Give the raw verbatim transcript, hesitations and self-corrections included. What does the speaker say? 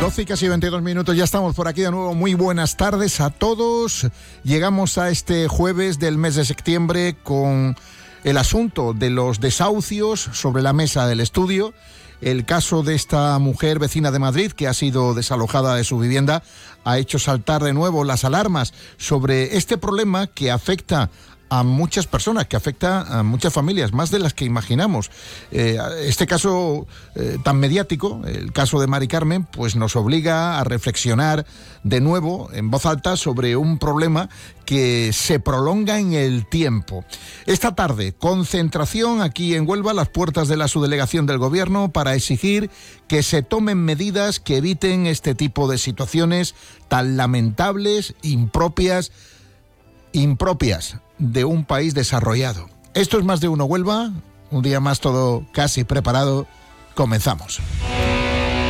doce y casi veintidós minutos, ya estamos por aquí de nuevo. Muy buenas tardes a todos. Llegamos a este jueves del mes de septiembre con el asunto de los desahucios sobre la mesa del estudio. El caso de esta mujer vecina de Madrid que ha sido desalojada de su vivienda ha hecho saltar de nuevo las alarmas sobre este problema que afecta a muchas personas, que afecta a muchas familias, más de las que imaginamos. Eh, este caso eh, tan mediático, el caso de Mari Carmen, pues nos obliga a reflexionar de nuevo en voz alta sobre un problema que se prolonga en el tiempo. Esta tarde, concentración aquí en Huelva, a las puertas de la subdelegación del Gobierno, para exigir que se tomen medidas que eviten este tipo de situaciones tan lamentables, impropias, impropias de un país desarrollado. Esto es Más de Uno Huelva, un día más todo casi preparado. Comenzamos.